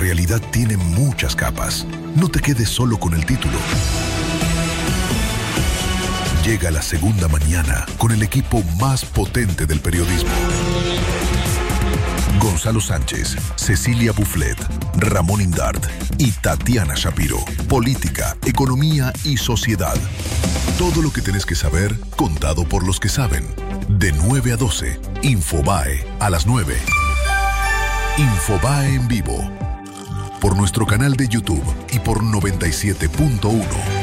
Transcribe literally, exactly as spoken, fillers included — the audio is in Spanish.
realidad tiene muchas capas. No te quedes solo con el título. Llega la segunda mañana con el equipo más potente del periodismo. Gonzalo Sánchez, Cecilia Bufflet, Ramón Indart y Tatiana Shapiro. Política, economía y sociedad. Todo lo que tenés que saber, contado por los que saben. De nueve a doce, Infobae a las nueve. Infobae en vivo. Por nuestro canal de YouTube y por noventa y siete punto uno.